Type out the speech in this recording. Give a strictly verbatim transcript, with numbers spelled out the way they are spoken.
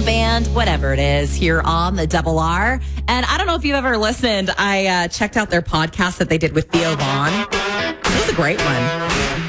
prom band, whatever it is, here on the Double R. And I don't know if you've ever listened. I uh, checked out their podcast that they did with Theo Vaughn. It was a great one.